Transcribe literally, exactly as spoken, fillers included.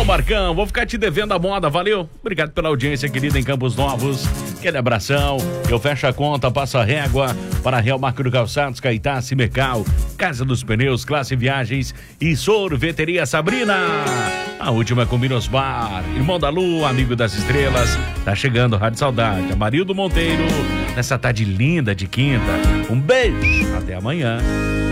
Marcão, vou ficar te devendo a moda, valeu? Obrigado pela audiência, querida, em Campos Novos. Aquele abração. Eu fecho a conta, passo a régua para Real Marco Calçados, Caetá, Cimecal, Casa dos Pneus, Classe Viagens e Sorveteria Sabrina. A última com Minosbar, irmão da Lua, amigo das estrelas. Tá chegando, Rádio Saudade. Amarildo Monteiro, nessa tarde linda de quinta. Um beijo, até amanhã.